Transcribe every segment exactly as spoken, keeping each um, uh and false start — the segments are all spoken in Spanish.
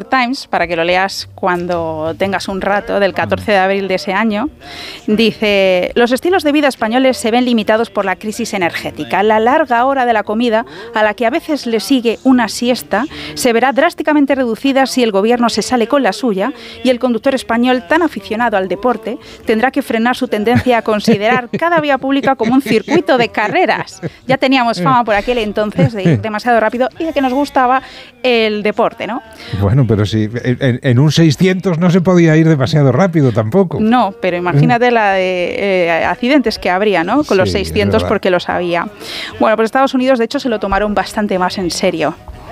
York Times, para que lo leas cuando tengas un rato, del catorce de abril de ese año, dice: los estilos de vida españoles se ven limitados por la crisis energética. La larga hora de la comida, a la que a veces le sigue una siesta, se verá drásticamente reducida si el gobierno se sale con la suya, y el conductor español, tan aficionado al deporte, tendrá que frenar su tendencia a considerar cada vía pública como un circuito de carreras. Ya teníamos fama por aquel entonces de ir demasiado rápido y de que nos gustaba el deporte, ¿no? Bueno, pero si en, en un seiscientos no se podía ir demasiado rápido tampoco. No, pero imagínate la de eh, accidentes que habría, ¿no? Con sí, los seiscientos, porque lo sabía. Bueno, pues Estados Unidos, de hecho, se lo tomaron bastante más en serio.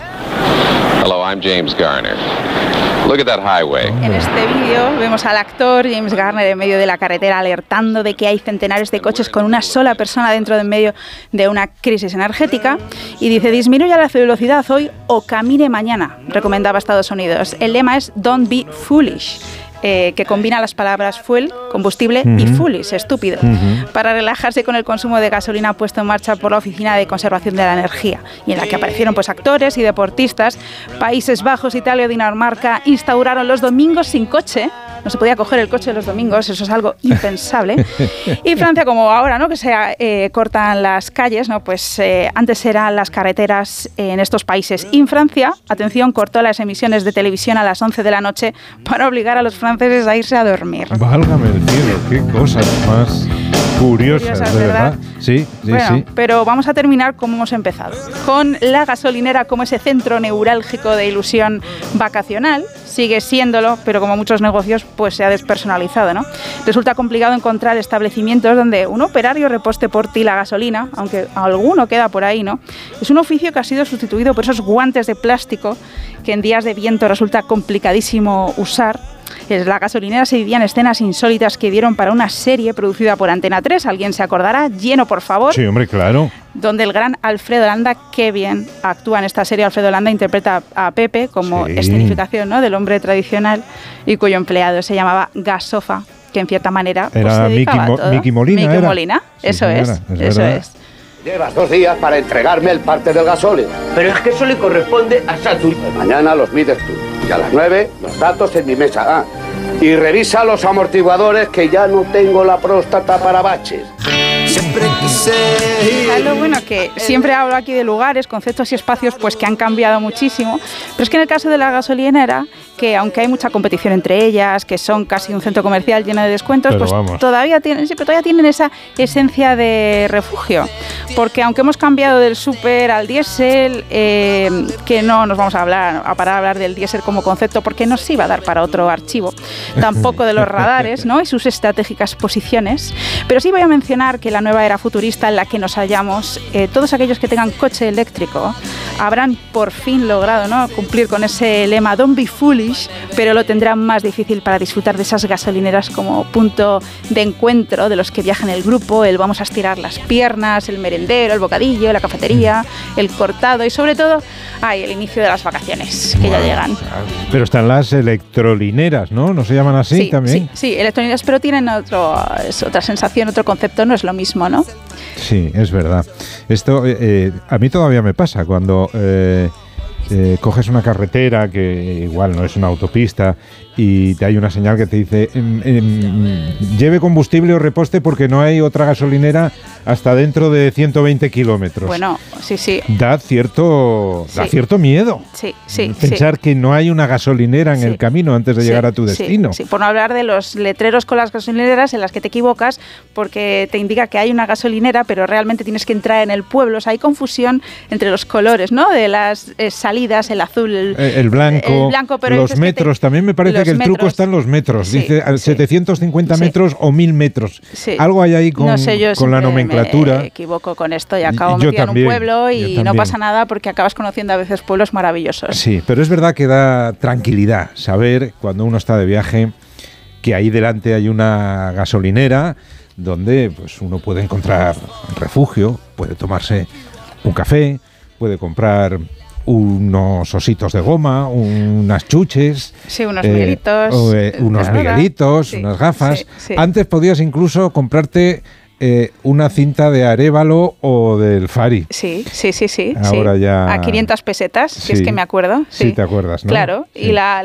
Hello, I'm James Garner. Look at that highway. En este vídeo vemos al actor James Garner en medio de la carretera alertando de que hay centenares de coches con una sola persona dentro de en medio de una crisis energética, y dice: disminuya la velocidad hoy o camine mañana, recomendaba Estados Unidos. El lema es Don't be foolish. Eh, que combina las palabras fuel, combustible, uh-huh. y foolish, estúpido, uh-huh. para relajarse con el consumo de gasolina puesto en marcha por la Oficina de Conservación de la Energía, y en la que aparecieron pues actores y deportistas. Países Bajos, Italia, Dinamarca instauraron los domingos sin coche. No se podía coger el coche los domingos, eso es algo impensable. Y Francia, como ahora, ¿no?, que se eh, cortan las calles, ¿no?, pues eh, antes eran las carreteras eh, en estos países. Y en Francia, atención, cortó las emisiones de televisión a las once de la noche para obligar a los franceses a irse a dormir. Válgame el cielo, qué cosas más curiosas, curiosas de verdad. verdad. Sí, sí, bueno, sí. Pero vamos a terminar como hemos empezado, con la gasolinera como ese centro neurálgico de ilusión vacacional. Sigue siéndolo, pero como muchos negocios, pues se ha despersonalizado, ¿no? Resulta complicado encontrar establecimientos donde un operario reposte por ti la gasolina, aunque alguno queda por ahí, ¿no? Es un oficio que ha sido sustituido por esos guantes de plástico que en días de viento resulta complicadísimo usar. En la gasolinera se vivían escenas insólitas que dieron para una serie producida por Antena tres, ¿alguien se acordará? Lleno, por favor. Sí, hombre, claro. Donde el gran Alfredo Landa, qué bien actúa en esta serie. Alfredo Landa interpreta a Pepe como sí. escenificación, ¿no?, del hombre tradicional, y cuyo empleado se llamaba Gasofa, que en cierta manera pues, era se dedicaba Miki, a todo. Miki Molina. Miki era. Molina, sí, eso señora, es, es eso verdad. es. Llevas dos días para entregarme el parte del gasóleo. Pero es que eso le corresponde a Saturn. Pues mañana los mides tú. Y a las nueve, los datos en mi mesa. Ah, y revisa los amortiguadores, que ya no tengo la próstata para baches. Siempre quise ir. Lo bueno que siempre hablo aquí de lugares, conceptos y espacios pues que han cambiado muchísimo, pero es que en el caso de la gasolinera, que aunque hay mucha competición entre ellas, que son casi un centro comercial lleno de descuentos, pero pues vamos. todavía tienen, sí, pero todavía tienen esa esencia de refugio, porque aunque hemos cambiado del súper al diésel, eh, que no nos vamos a hablar a parar a hablar del diésel como concepto, porque nos iba a dar para otro archivo, tampoco de los radares, ¿no?, y sus estratégicas posiciones, pero sí voy a mencionar que la nueva era futurista en la que nos hallamos, eh, todos aquellos que tengan coche eléctrico habrán por fin logrado, ¿no?, cumplir con ese lema Don't be foolish, pero lo tendrán más difícil para disfrutar de esas gasolineras como punto de encuentro de los que viajan el grupo, el vamos a estirar las piernas, el merendero, el bocadillo, la cafetería, el cortado y sobre todo, ay, el inicio de las vacaciones, que bueno, ya llegan. Pero están las electrolineras, ¿no? ¿No se llaman así sí, también? Sí, sí, electrolineras, pero tienen otro, es otra sensación, otro concepto, no es lo mismo, ¿no? Sí, es verdad. Esto eh, a mí todavía me pasa cuando eh, eh, coges una carretera que igual no es una autopista y te hay una señal que te dice em, em, lleve combustible o reposte porque no hay otra gasolinera hasta dentro de ciento veinte kilómetros. Bueno, sí, sí. Da cierto, sí. da cierto miedo. Sí, sí. Pensar sí. que no hay una gasolinera en sí. el camino antes de sí, llegar a tu destino. Sí, sí, por no hablar de los letreros con las gasolineras en las que te equivocas porque te indica que hay una gasolinera, pero realmente tienes que entrar en el pueblo. O sea, hay confusión entre los colores, ¿no? De las eh, salidas, el azul, el, el, el blanco, el blanco pero los metros. Te, también me parece que el metros. truco está en los metros. Sí, Dice sí. setecientos cincuenta sí. metros o mil metros. Sí. Algo hay ahí con, no sé, yo con la nomenclatura. Me equivoco con esto y acabo metida en un pueblo y no pasa nada porque acabas conociendo a veces pueblos maravillosos. Sí, pero es verdad que da tranquilidad saber cuando uno está de viaje que ahí delante hay una gasolinera donde pues uno puede encontrar refugio, puede tomarse un café, puede comprar unos ositos de goma, unas chuches, sí, unos eh, miguelitos, o, eh, unos miguelitos, sí, unas gafas. Sí, sí. Antes podías incluso comprarte eh, una cinta de Arévalo o del Fari. Sí, sí, sí, sí. Ahora sí. ya a quinientas pesetas, si sí, es que me acuerdo. Sí, sí te acuerdas, ¿no? Claro, sí. y la